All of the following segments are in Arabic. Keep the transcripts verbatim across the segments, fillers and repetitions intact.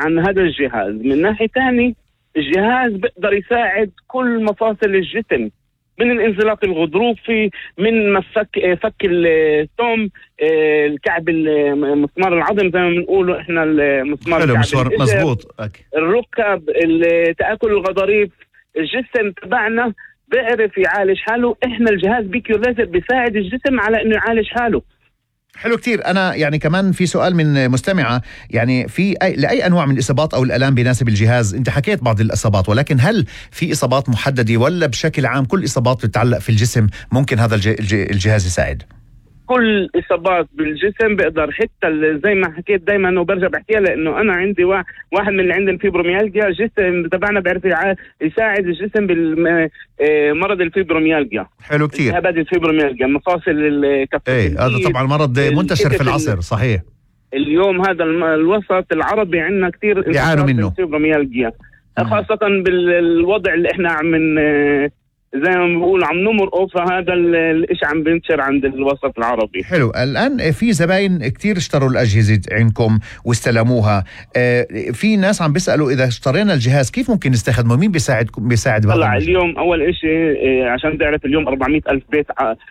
عن هذا الجهاز. من ناحية تاني الجهاز بيقدر يساعد كل مفاصل الجسم، من الانزلاق الغضروفي، من مفك فك الثوم، الكعب، مسمار العظم زي ما بنقوله احنا، المسمار الكعب، مظبوط، الركب، تآكل الغضاريف. الجسم تبعنا بيعرف يعالج حاله. احنا الجهاز بيكيو ليزر بيساعد الجسم على انه يعالج حاله. حلو كتير. أنا يعني كمان في سؤال من مستمعة، يعني في أي لأي أنواع من الإصابات أو الآلام بيناسب الجهاز؟ أنت حكيت بعض الإصابات، ولكن هل في إصابات محددة ولا بشكل عام كل إصابات تتعلق في الجسم ممكن هذا الجهاز يساعد؟ كل إصابات بالجسم بقدر، حتى زي ما حكيت دايما وبرجع بحكيها، لأنه أنا عندي واحد من اللي عندهم فيبروميالجيا، الجسم تبعنا بيعرف يساعد الجسم بالمرض الفيبروميالجيا. حلو كتير. هذا الفيبروميالجيا مفاصل الكف. ايه هذا طبعا مرض منتشر في العصر. صحيح. اليوم هذا الوسط العربي عندنا كتير يعانوا منه الفيبروميالجيا، خاصة بالوضع اللي احنا عم زي ما بقول عم نمرقه، فهذا الاشي عم بينتشر عند الوسط العربي. حلو. الآن في زباين كتير اشتروا الأجهزة عندكم واستلموها، اه في ناس عم بيسألوا إذا اشترينا الجهاز كيف ممكن نستخدمه؟ مين بيساعد بيساعد بهذا؟ طلع اليوم أول إشي اه عشان تعرف اليوم أربعمائة ألف بيت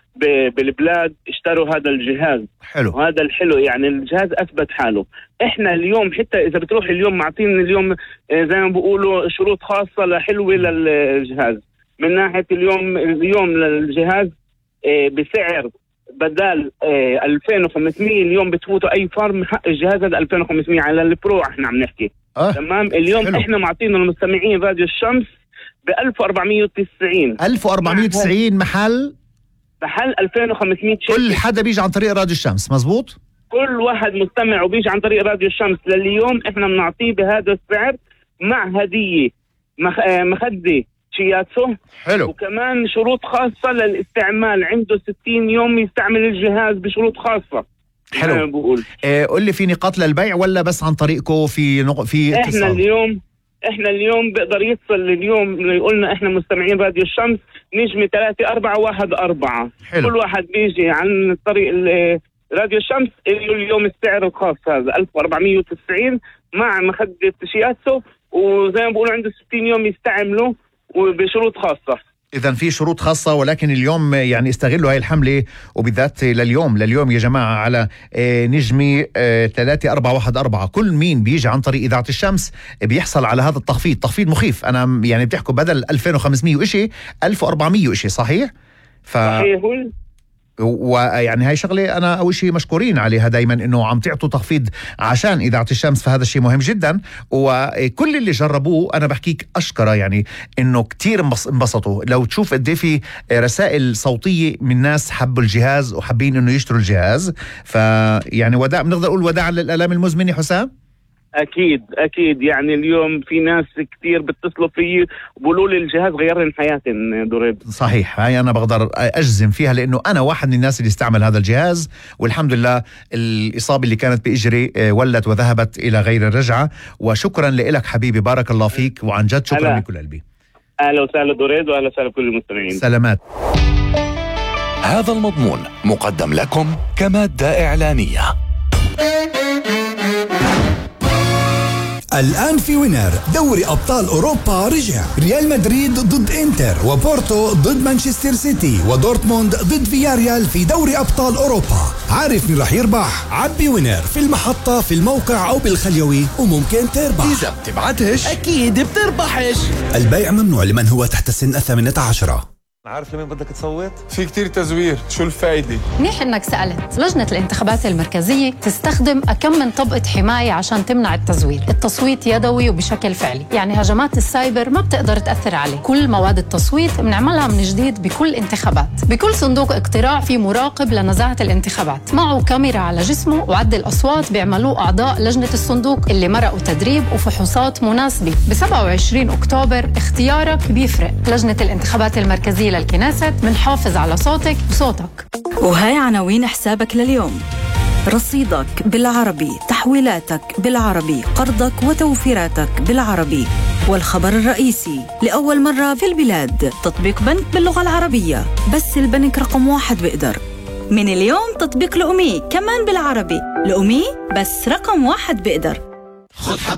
بالبلاد اشتروا هذا الجهاز. حلو. وهذا الحلو، يعني الجهاز أثبت حاله. احنا اليوم حتى إذا بتروح اليوم معطين اليوم اه زي ما بقولوا شروط خاصة لحلوة للجهاز. من ناحية اليوم اليوم للجهاز اه بسعر بدل اه ألفين وخمسمية، اليوم بتفوتوا أي فارم حق الجهاز هذا ألفين وخمسمية على البرو. احنا عم نحكي أه. تمام. اليوم حلو. احنا معطينا المستمعين راديو الشمس ب ألف وأربعمية وتسعين ألف وأربعمية وتسعين محل محل ألفين وخمسمية شيء. كل حدا بيجي عن طريق راديو الشمس. مزبوط. كل واحد مستمع وبيجي عن طريق راديو الشمس لليوم احنا بنعطيه بهذا السعر مع هدية مخ... مخدة شياتسو. حلو. وكمان شروط خاصة للاستعمال، عنده ستين يوم يستعمل الجهاز بشروط خاصة. حلو. بقول اه قل لي في نقاط للبيع ولا بس عن طريقكم في نق... في احنا اتصال؟ اليوم احنا اليوم بقدر يتصل اليوم يقولنا احنا مستمعين راديو الشمس نجمة ثلاثة أربعة واحد أربعة. حلو. كل واحد بيجي عن طريق راديو الشمس اليوم السعر الخاص هذا ألف وأربعمية وتسعين مع مخدة شياتسو، وزي ما بقولوا عنده ستين يوم يستعملوا وبشروط خاصة. إذن في شروط خاصة، ولكن اليوم يعني استغلوا هاي الحملة، وبالذات لليوم لليوم يا جماعة على نجمي ثلاثة أربعة واحد أربعة. كل مين بيجي عن طريق إذاعة الشمس بيحصل على هذا التخفيض، تخفيض مخيف. أنا يعني بتحكوا بدل ألفين وخمسمية وإشي ألف وأربعمية وإشي. صحيح؟ ف... صحيح. ويعني هاي شغلة أنا أول شيء مشكورين عليها دايما، إنه عم تعطوا تخفيض عشان إذاعة الشمس، فهذا الشيء مهم جدا. وكل اللي جربوه أنا بحكيك أشكره، يعني إنه كتير انبسطوا. لو تشوف قد في رسائل صوتية من ناس حبوا الجهاز وحابين إنه يشتروا الجهاز، فيعني وداع، بنقدر نقول وداعا للآلام المزمنة. حسام أكيد أكيد، يعني اليوم في ناس كتير بتصلوا فيه وبقولوا لي الجهاز غير لي حياتي دوريد. صحيح. هاي أنا بقدر أجزم فيها، لأنه أنا واحد من الناس اللي استعمل هذا الجهاز، والحمد لله الإصابة اللي كانت بإجري ولت وذهبت إلى غير الرجعة. وشكرا لك حبيبي، بارك الله فيك، وعن جد شكرا من كل قلبي. أهلا وسهلا دوريد، وأهلا وسهلا بكل المستمعين. سلامات. هذا المضمون مقدم لكم كمادة إعلانية. الآن في وينر دوري أبطال أوروبا رجع، ريال مدريد ضد إنتر، وبورتو ضد مانشستر سيتي، ودورتموند ضد فياريال في دوري أبطال أوروبا. عارف مين رح يربح؟ عبي وينر في المحطة، في الموقع أو بالخليوي، وممكن تربح. إذا بتبعتش أكيد بتربحش. البيع ممنوع لمن هو تحت سن الثامنة عشرة. عارف لمين بدك تصوت؟ في كتير تزوير، شو الفايدة؟ منيح انك سألت. لجنة الانتخابات المركزية تستخدم أكم من طبقة حماية عشان تمنع التزوير. التصويت يدوي وبشكل فعلي، يعني هجمات السايبر ما بتقدر تأثر عليه. كل مواد التصويت بنعملها من جديد بكل انتخابات. بكل صندوق اقتراع في مراقب لنزاهة الانتخابات، معه كاميرا على جسمه، وعد الأصوات بيعملوه أعضاء لجنة الصندوق اللي مرقوا تدريب وفحوصات مناسبة. ب سبعة وعشرين أكتوبر اختيارك بيفرق. لجنة الانتخابات المركزية للكنيست منحافظ على صوتك وصوتك. وهاي عناوين حسابك لليوم: رصيدك بالعربي، تحويلاتك بالعربي، قرضك وتوفيراتك بالعربي. والخبر الرئيسي: لأول مرة في البلاد تطبيق بنك باللغة العربية، بس البنك رقم واحد بيقدر. من اليوم تطبيق لأمي كمان بالعربي، لأمي بس رقم واحد بيقدر. خد